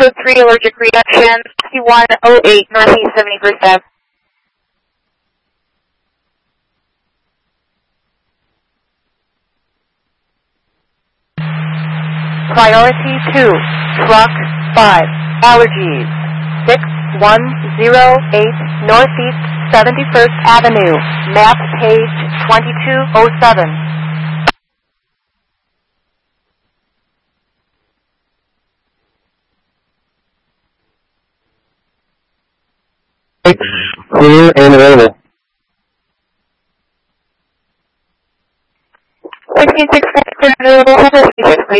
code 3 allergic reaction, 6108 Northeast 71st Ave. Priority 2, truck 5, allergies, 6108 Northeast 71st Avenue, map page 2207. Clear and available. 166 available, please.